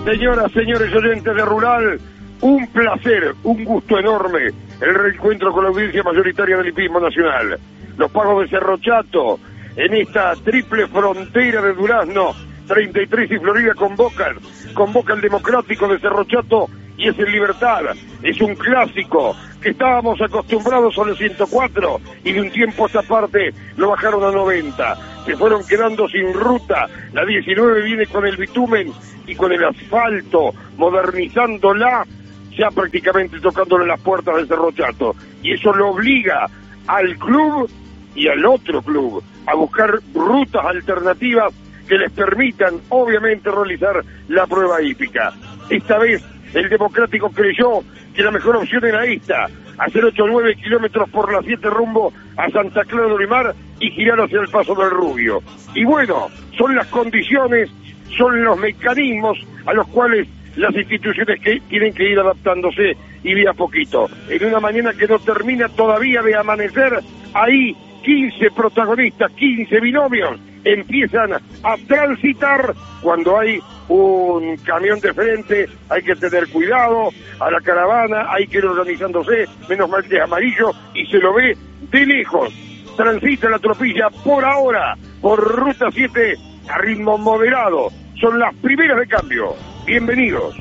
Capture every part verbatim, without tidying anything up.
Señoras, señores oyentes de Rural, un placer, un gusto enorme el reencuentro con la audiencia mayoritaria del hipismo nacional. Los pagos de Cerro Chato, en esta triple frontera de Durazno, treinta y tres y Florida convocan, convoca el Democrático de Cerro Chato y es en Libertad. Es un clásico que estábamos acostumbrados a los ciento cuatro y de un tiempo a esta parte lo bajaron a noventa. Se fueron quedando sin ruta. La diecinueve viene con el bitumen y con el asfalto, modernizándola, ya prácticamente tocándole las puertas del Cerro Chato. Y eso lo obliga al club y al otro club a buscar rutas alternativas que les permitan, obviamente, realizar la prueba hípica. Esta vez el Democrático creyó que la mejor opción era esta, hacer ocho o nueve kilómetros por la siete rumbo a Santa Clara de Olimar y girar hacia el Paso del Rubio. Y bueno, son las condiciones, son los mecanismos a los cuales las instituciones que tienen que ir adaptándose y de a poquito. En una mañana que no termina todavía de amanecer, ahí quince protagonistas, quince binomios empiezan a transitar. Cuando hay un camión de frente hay que tener cuidado, a la caravana hay que ir organizándose, menos mal que es amarillo y se lo ve de lejos. Transita la tropilla por ahora, por Ruta siete a ritmo moderado. Son las primeras de cambio. Bienvenidos.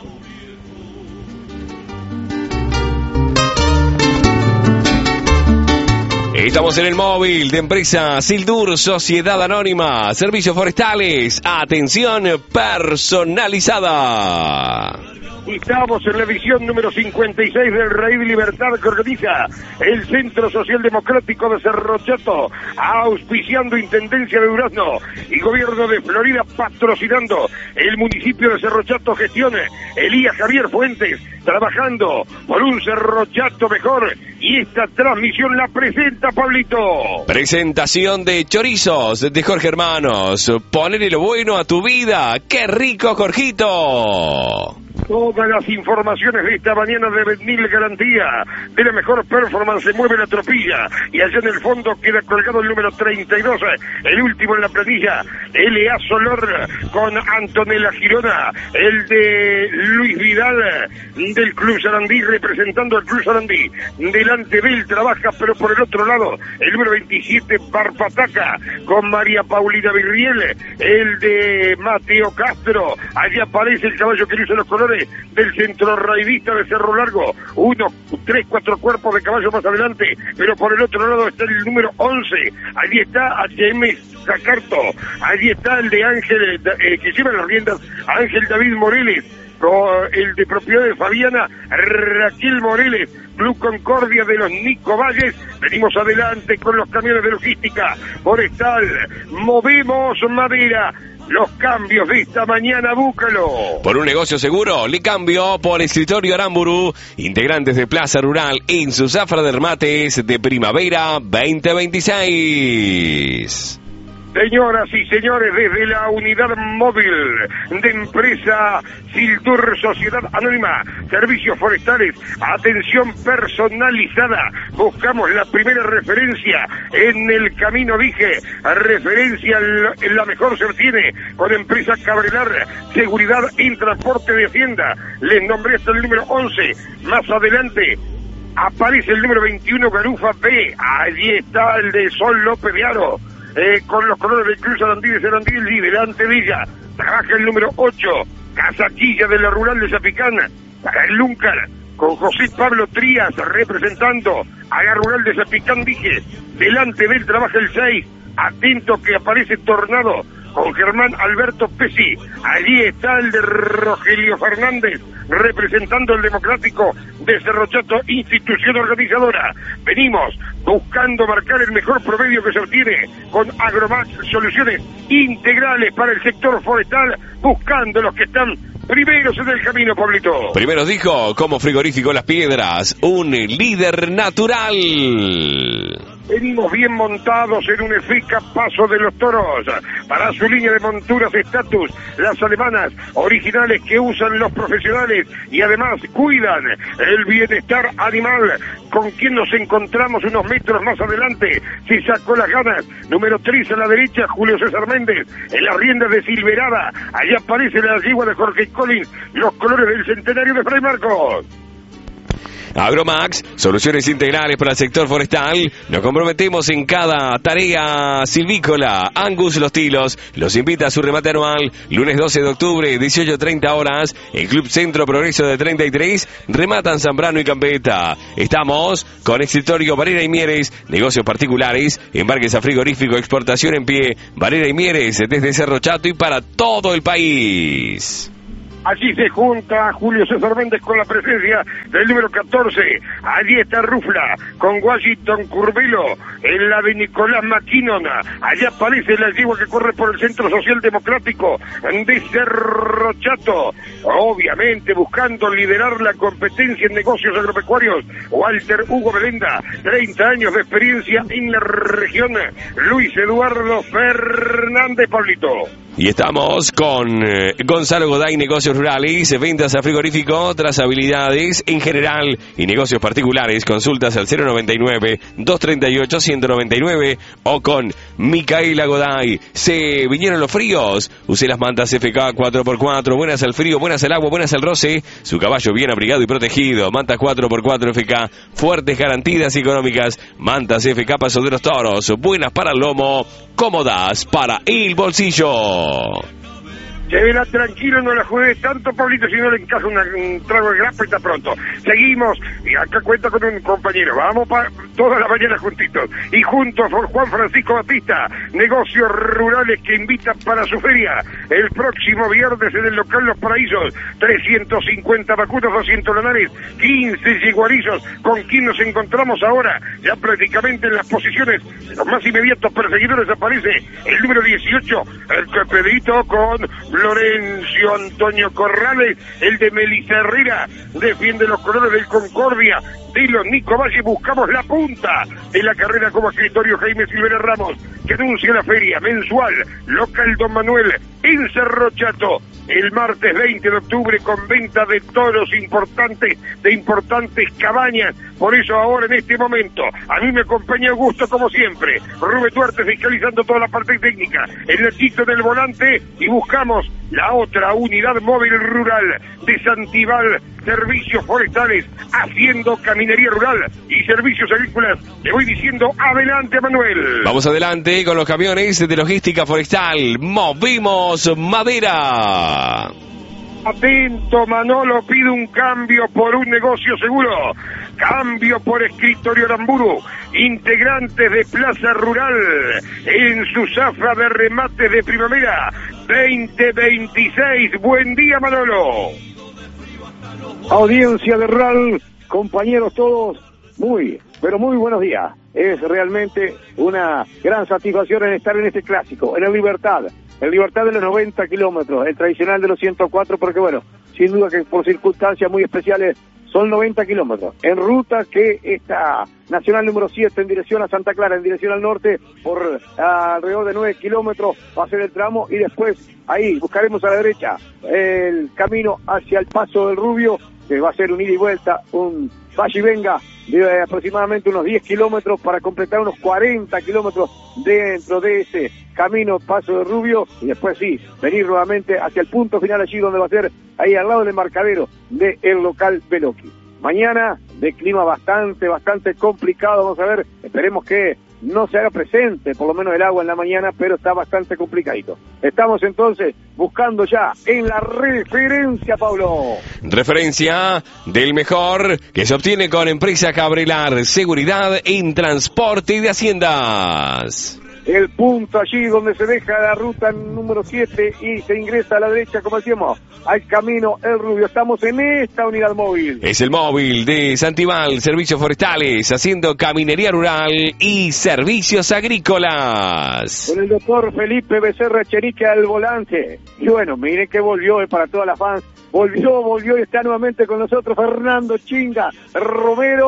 Estamos en el móvil de empresa Sildur, Sociedad Anónima, Servicios Forestales, atención personalizada. Estamos en la edición número cincuenta y seis del Raíz Libertad que organiza el Centro Social Democrático de Cerro Chato, auspiciando Intendencia de Durazno y Gobierno de Florida, patrocinando el municipio de Cerro Chato, gestione Elías Javier Fuentes, trabajando por un Cerro Chato mejor, y esta transmisión la presenta Pablito. Presentación de chorizos de Jorge Hermanos, ponele lo bueno a tu vida, ¡qué rico, Jorgito! Todas las informaciones de esta mañana de Benil Garantía, de la mejor performance, se mueve la tropilla, y allá en el fondo queda colgado el número treinta y dos, el último en la planilla, L A Solor con Antonella Girona, el de Luis Vidal del Club Sarandí, representando al Club Sarandí. Delante de él trabaja, pero por el otro lado, el número veintisiete, Barpataca, con María Paulina Virriel, el de Mateo Castro. Allí aparece el caballo que luce los colores del centro raidista de Cerro Largo, uno, tres, cuatro cuerpos de caballo más adelante, pero por el otro lado está el número once, allí está H M Zacarto, allí está el de Ángel, eh, que lleva las riendas, Ángel David Moreles, el de propiedad de Fabiana Raquel Moreles, Blue Concordia de los Nico Valles. Venimos adelante con los camiones de logística forestal, movemos madera. Los cambios de esta mañana, búscalo. Por un negocio seguro, le cambio por Escritorio Aramburu, integrantes de Plaza Rural en su zafra de remates de primavera veinte veintiséis. Señoras y señores, desde la unidad móvil de empresa Sildur, Sociedad Anónima, Servicios Forestales, atención personalizada, buscamos la primera referencia en el camino, dije, referencia en la mejor se obtiene con empresa Cabrelar, seguridad en transporte de Hacienda. Les nombré hasta el número once, más adelante aparece el número veintiuno, Garufa B, allí está el de Sol López de Aro. Eh, con los colores del Club Sarandí de Sarandí, y delante de ella trabaja el número ocho, Casaquilla de la Rural de Zapicana, para el Lúncar, con José Pablo Trías representando a la Rural de Zapicán, dije, delante de él trabaja el seis, atento que aparece Tornado, con Germán Alberto Pesi, allí está el de Rogelio Fernández, representando el Democrático de Cerro Chato, institución organizadora. Venimos buscando marcar el mejor promedio que se obtiene con Agromax, soluciones integrales para el sector forestal, buscando los que están primeros en el camino, Pablito. Primeros dijo, como Frigorífico Las Piedras, un líder natural. Venimos bien montados en un eficaz paso de los toros. Para su línea de monturas Status, las alemanas originales que usan los profesionales y además cuidan el bienestar animal. Con quien nos encontramos unos metros más adelante, si sacó las ganas, número tres a la derecha, Julio César Méndez, en las riendas de Silverada, allá aparece la yegua de Jorge Collins, los colores del centenario de Fray Marcos. Agromax, soluciones integrales para el sector forestal. Nos comprometemos en cada tarea silvícola. Angus Los Tilos los invita a su remate anual, lunes doce de octubre, dieciocho treinta horas, el Club Centro Progreso de treinta y tres, rematan Zambrano y Campeta. Estamos con Escritorio Varela y Mieres, negocios particulares, embarques a frigorífico, exportación en pie, Varela y Mieres, desde Cerro Chato y para todo el país. Allí se junta Julio César Méndez con la presencia del número catorce. Allí está Rufla con Washington Curvelo en la de Nicolás McKinnon. Allá aparece la yegua que corre por el Centro Social Democrático de Cerro Chato. Obviamente buscando liderar la competencia en negocios agropecuarios. Walter Hugo Belenda, treinta años de experiencia en la región. Luis Eduardo Fernández, Pablito. Y estamos con eh, Gonzalo Goday, negocios rurales, ventas a frigorífico, trazabilidades en general y negocios particulares. Consultas al cero noventa y nueve, doscientos treinta y ocho, ciento noventa y nueve o con Micaela Goday. Se vinieron los fríos. Use las mantas F K cuatro por cuatro, buenas al frío, buenas al agua, buenas al roce. Su caballo bien abrigado y protegido. Mantas cuatro por cuatro F K, fuertes, garantidas y económicas. Mantas F K Paso de los Toros, buenas para el lomo, cómodas para el bolsillo. Llévela tranquilo, no la juegue tanto, Pablito, si no le encaja una, un trago de grapa y está pronto. Seguimos, y acá cuenta con un compañero, vamos para toda la mañana juntitos. Y juntos por Juan Francisco Batista, negocios rurales que invitan para su feria. El próximo viernes en el local Los Paraísos, trescientos cincuenta vacunos, doscientos lanares, quince yeguarizos. ¿Con quién nos encontramos ahora? Ya prácticamente en las posiciones de los más inmediatos perseguidores aparece el número dieciocho, el que Pedrito con Florencio Antonio Corrales, el de Melissa Herrera, defiende los colores del Concordia, de los Nico Valle. Buscamos la punta de la carrera como escritorio Jaime Silvera Ramos, que anuncia la feria mensual local Don Manuel en Cerro Chato, el martes veinte de octubre, con venta de toros importantes, de importantes cabañas. Por eso ahora en este momento a mí me acompaña Augusto como siempre, Rubén Duarte fiscalizando toda la parte técnica, el Nachito del volante, y buscamos la otra unidad móvil rural de Santibal, servicios forestales, haciendo caminería rural y servicios agrícolas. Le voy diciendo adelante, Manuel. Vamos adelante con los camiones de logística forestal. Movimos madera. Atento, Manolo pide un cambio por un negocio seguro. Cambio por Escritorio Aramburu, integrantes de Plaza Rural en su zafra de remate de primavera veinte veintiséis. Buen día, Manolo. Audiencia de Rural, compañeros todos, muy, pero muy buenos días. Es realmente una gran satisfacción en estar en este clásico, en el Libertad. El Libertad de los noventa kilómetros, el tradicional de los ciento cuatro, porque bueno, sin duda que por circunstancias muy especiales son noventa kilómetros. En ruta que esta Nacional número siete en dirección a Santa Clara, en dirección al norte, por uh, alrededor de nueve kilómetros va a ser el tramo, y después ahí buscaremos a la derecha el camino hacia el Paso del Rubio, que va a ser un ida y vuelta, un vaya y venga de aproximadamente unos diez kilómetros para completar unos cuarenta kilómetros dentro de ese camino Paso de Rubio, y después sí, venir nuevamente hacia el punto final allí donde va a ser ahí al lado del embarcadero del local Veloqui. Mañana de clima bastante, bastante complicado, vamos a ver, esperemos que no se haga presente, por lo menos el agua en la mañana, pero está bastante complicadito. Estamos entonces buscando ya en la referencia, Pablo. Referencia del mejor que se obtiene con Empresa Cabrelar, seguridad en transporte de haciendas. El punto allí donde se deja la ruta número siete y se ingresa a la derecha, como decíamos, al camino El Rubio. Estamos en esta unidad móvil. Es el móvil de Santibal, servicios forestales, haciendo caminería rural y servicios agrícolas. Con el doctor Felipe Becerra Chenique al volante. Y bueno, miren que volvió, eh, para todas las fans. Volvió, volvió y está nuevamente con nosotros Fernando Chinga Romero.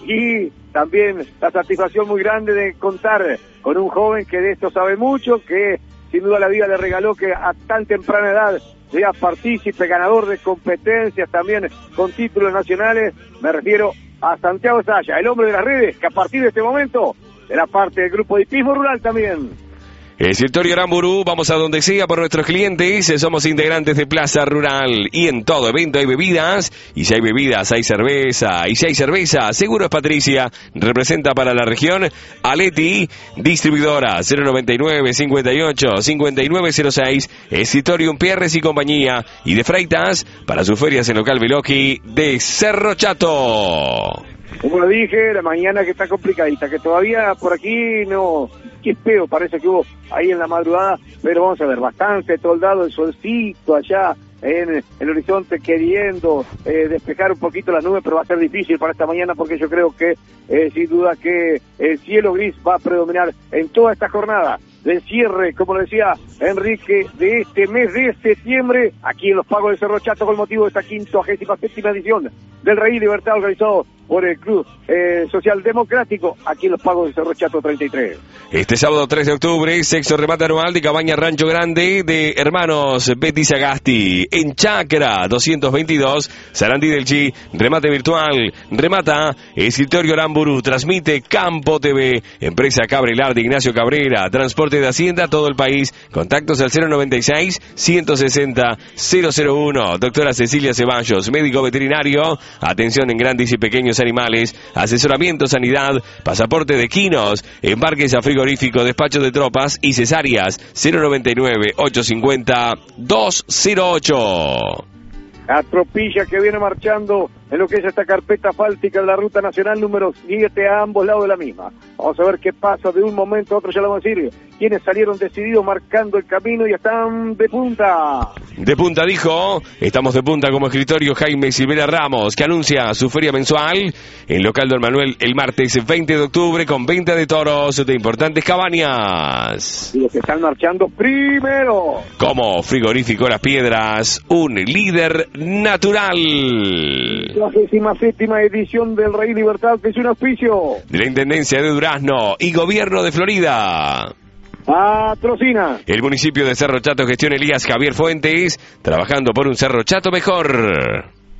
y también la satisfacción muy grande de contar con un joven que de esto sabe mucho, que sin duda la vida le regaló que a tan temprana edad sea partícipe, ganador de competencias, también con títulos nacionales. Me refiero a Santiago Saya, el hombre de las redes, que a partir de este momento será parte del grupo de hipismo rural también. Escritorio Aramburu, vamos a donde sea por nuestros clientes, somos integrantes de Plaza Rural y en todo evento hay bebidas, y si hay bebidas hay cerveza, y si hay cerveza, Seguros Patricia, representa para la región Aleti, distribuidora cero noventa y nueve, cincuenta y ocho, cincuenta y nueve cero seis, Escritorio Pierres y compañía, y de Freitas para sus ferias en local Veloki de Cerro Chato. Como lo dije, la mañana que está complicadita, que todavía por aquí no, qué feo parece que hubo ahí en la madrugada, pero vamos a ver, bastante toldado, el solcito allá en el horizonte queriendo eh, despejar un poquito las nubes, pero va a ser difícil para esta mañana porque yo creo que eh, sin duda que el cielo gris va a predominar en toda esta jornada del cierre, como lo decía Enrique, de este mes de septiembre, aquí en los Pagos de Cerro Chato, con motivo de esta quincuagésima séptima edición del Rey Libertad, organizado por el Club eh, Social Democrático, aquí en los Pagos de Cerro Chato treinta y tres. Este sábado tres de octubre, sexto remate anual de Cabaña Rancho Grande de Hermanos Betty Sagasti, en Chacra doscientos veintidós, Sarandí del Chi, remate virtual, remata Escritorio Aramburu, transmite Campo T V, empresa Cabrelar de Ignacio Cabrera, transporte de Hacienda, todo el país, contactos al cero noventa y seis, ciento sesenta, cero cero uno, doctora Cecilia Ceballos, médico veterinario, atención en grandes y pequeños animales, asesoramiento, sanidad, pasaporte de quinos, embarques a frigorífico, despacho de tropas y cesáreas, cero noventa y nueve, ochocientos cincuenta, doscientos ocho. La tropilla que viene marchando en lo que es esta carpeta asfáltica de la ruta nacional número siete a ambos lados de la misma. Vamos a ver qué pasa de un momento a otro, ya lo vamos a decir. Quienes salieron decididos marcando el camino y están de punta. De punta dijo, estamos de punta como escritorio Jaime Silvera Ramos, que anuncia su feria mensual en local Don Manuel el martes veinte de octubre con venta de toros de importantes cabañas. Y los que están marchando primero. Como Frigorífico Las Piedras, un líder natural. La décima séptima edición del Rey Libertad, que es un auspicio de la Intendencia de Durazno y Gobierno de Florida. Patrocina el municipio de Cerro Chato, gestión Elías Javier Fuentes, trabajando por un Cerro Chato mejor.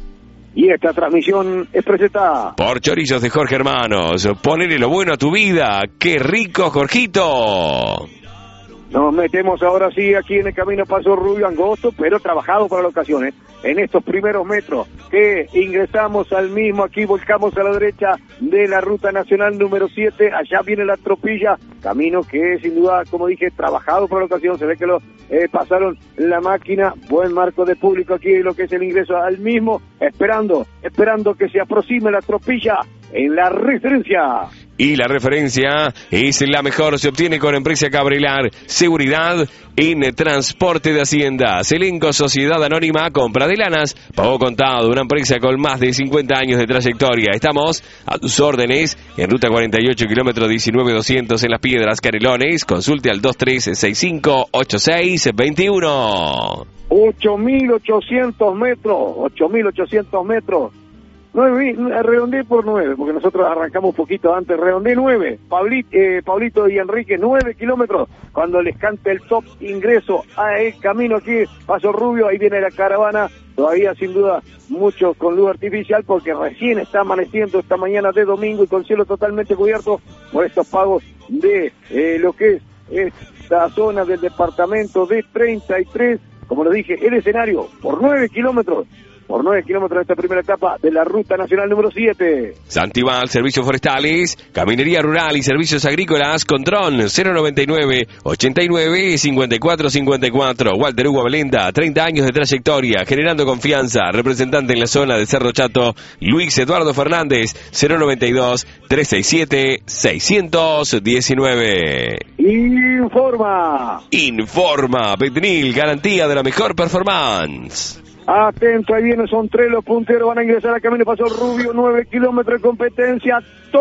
Y esta transmisión es presentada por Chorizos de Jorge Hermanos. Ponele lo bueno a tu vida. ¡Qué rico, Jorgito! Nos metemos ahora sí aquí en el camino Paso Rubio, angosto, pero trabajado para la ocasión, ¿eh? En estos primeros metros que ingresamos al mismo, aquí volcamos a la derecha de la ruta nacional número siete, allá viene la tropilla, camino que sin duda, como dije, trabajado para la ocasión, se ve que lo eh, pasaron la máquina, buen marco de público aquí, lo que es el ingreso al mismo, esperando, esperando que se aproxime la tropilla en la referencia. Y la referencia es la mejor, se obtiene con Empresa Cabrelar, seguridad en transporte de Hacienda. Selenco, Sociedad Anónima, compra de lanas, pago contado, una empresa con más de cincuenta años de trayectoria. Estamos a tus órdenes en ruta cuarenta y ocho, kilómetro diecinueve doscientos en Las Piedras, Canelones. Consulte al dos tres seis cinco, ocho seis dos uno. ocho mil ochocientos metros, ocho mil ochocientos metros. Nueve, redondeé por nueve, porque nosotros arrancamos un poquito antes, redondeé nueve, Pablito, eh, Pablito y Enrique, nueve kilómetros, cuando les cante el top ingreso a el camino aquí, Paso Rubio, ahí viene la caravana, todavía sin duda muchos con luz artificial, porque recién está amaneciendo esta mañana de domingo y con cielo totalmente cubierto por estos pagos de eh, lo que es esta zona del departamento de treinta y tres, como lo dije, el escenario por nueve kilómetros, por nueve kilómetros de esta primera etapa de la ruta nacional número siete. Santival, Servicios Forestales, Caminería Rural y Servicios Agrícolas con dron cero noventa y nueve, ochenta y nueve, cincuenta y cuatro cincuenta y cuatro. Walter Hugo Valenda, treinta años de trayectoria, generando confianza. Representante en la zona de Cerro Chato, Luis Eduardo Fernández, cero noventa y dos, trescientos sesenta y siete, seiscientos diecinueve. Informa. Informa, Petnil, garantía de la mejor performance. Atento, ahí viene, son tres los punteros, van a ingresar al camino Paso Rubio, nueve kilómetros de competencia,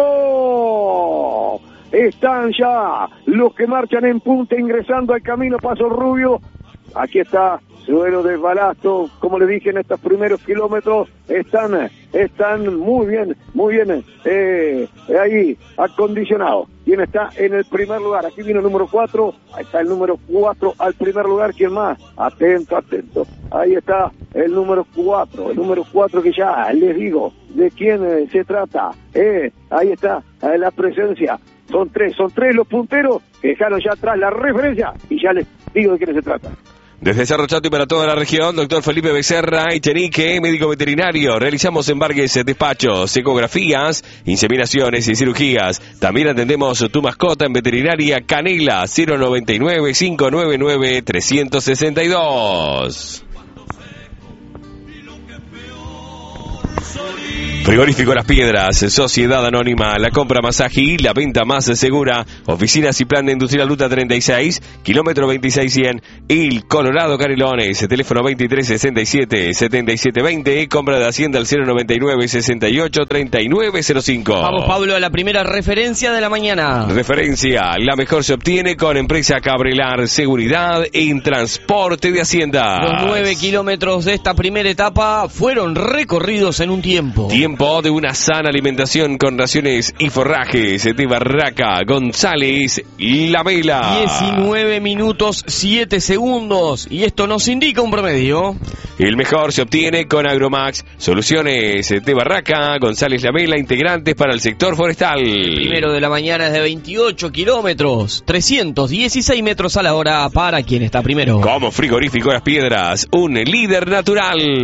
todo. Están ya los que marchan en punta ingresando al camino Paso Rubio, aquí está, suelo de balasto, como le dije en estos primeros kilómetros, están, están muy bien, muy bien, eh, ahí, acondicionados. ¿Quién está en el primer lugar? Aquí vino el número cuatro, ahí está el número cuatro al primer lugar. ¿Quién más? Atento, atento. Ahí está el número cuatro, el número cuatro que ya les digo de quién eh, se trata. Eh, ahí está eh, la presencia. Son tres, son tres los punteros que dejaron ya atrás la referencia y ya les digo de quién se trata. Desde Cerro Chato y para toda la región, doctor Felipe Becerra Echenique, médico veterinario. Realizamos embarques, despachos, ecografías, inseminaciones y cirugías. También atendemos tu mascota en Veterinaria Canela, cero noventa y nueve, cinco noventa y nueve, trescientos sesenta y dos. Frigorífico Las Piedras, Sociedad Anónima, la compra más ágil, la venta más segura. Oficinas y plan de Industrial Ruta treinta y seis, kilómetro veintiséis cien, Il Colorado, Canelones. Teléfono veintitrés sesenta y siete, setenta y siete veinte. Compra de Hacienda al cero noventa y nueve, sesenta y ocho, treinta y nueve cero cinco. Vamos, Pablo, a la primera referencia de la mañana. Referencia, la mejor se obtiene con Empresa Cabrelar, seguridad en transporte de Hacienda. Los nueve kilómetros de esta primera etapa fueron recorridos en un tiempo. Tiempo de una sana alimentación con raciones y forrajes de Barraca González La Vela. diecinueve minutos siete segundos y esto nos indica un promedio. El mejor se obtiene con Agromax, soluciones de Barraca González La Vela, integrantes para el sector forestal. El primero de la mañana es de veintiocho kilómetros, trescientos dieciséis metros a la hora para quien está primero. Como Frigorífico Las Piedras, un líder natural.